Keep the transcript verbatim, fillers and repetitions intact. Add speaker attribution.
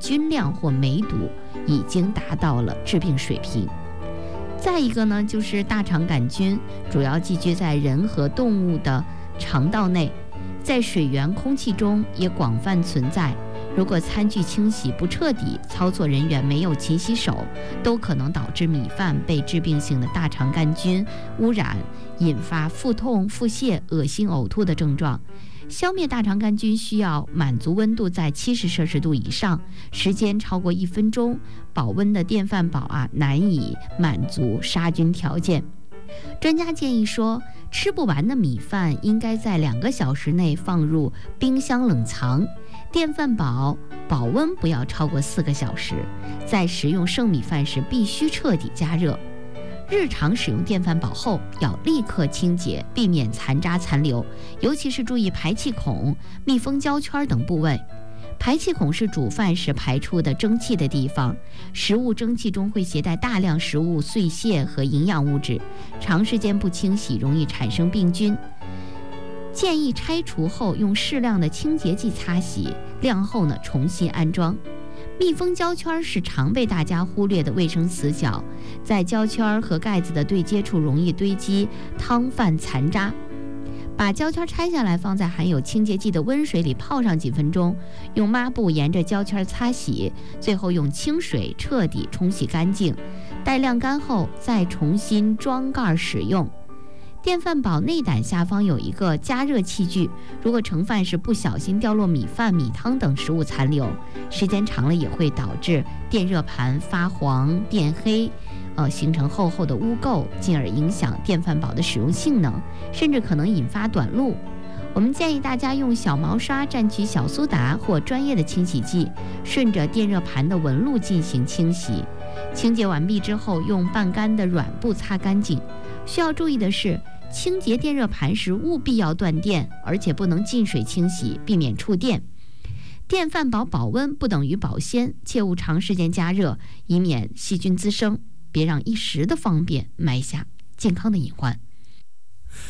Speaker 1: 菌量或梅毒已经达到了致病水平。再一个呢，就是大肠杆菌主要寄居在人和动物的肠道内，在水源、空气中也广泛存在。如果餐具清洗不彻底，操作人员没有勤洗手，都可能导致米饭被致病性的大肠杆菌污染，引发腹痛、腹泻、恶心、呕吐的症状。消灭大肠杆菌需要满足温度在七十摄氏度以上，时间超过一分钟，保温的电饭煲啊难以满足杀菌条件。专家建议说，吃不完的米饭应该在两个小时内放入冰箱冷藏，电饭煲保温不要超过四个小时，在食用剩米饭时必须彻底加热。日常使用电饭煲后要立刻清洁，避免残渣残留，尤其是注意排气孔、密封胶圈等部位。排气孔是煮饭时排出的蒸汽的地方，食物蒸汽中会携带大量食物碎屑和营养物质，长时间不清洗容易产生病菌。建议拆除后用适量的清洁剂擦洗，晾后呢重新安装。密封胶圈是常被大家忽略的卫生死角，在胶圈和盖子的对接处容易堆积汤饭残渣。把胶圈拆下来，放在含有清洁剂的温水里泡上几分钟，用抹布沿着胶圈擦洗，最后用清水彻底冲洗干净，待晾干后再重新装盖使用。电饭煲内胆下方有一个加热器具，如果盛饭时不小心掉落米饭、米汤等食物残留，时间长了也会导致电热盘发黄变黑，呃，形成厚厚的污垢，进而影响电饭煲的使用性能，甚至可能引发短路。我们建议大家用小毛刷蘸取小苏打或专业的清洗剂，顺着电热盘的纹路进行清洗。清洁完毕之后，用半干的软布擦干净。需要注意的是，清洁电热盘时务必要断电，而且不能进水清洗，避免触电。电饭煲保温不等于保鲜，切勿长时间加热，以免细菌滋生。别让一时的方便埋下健康的隐患。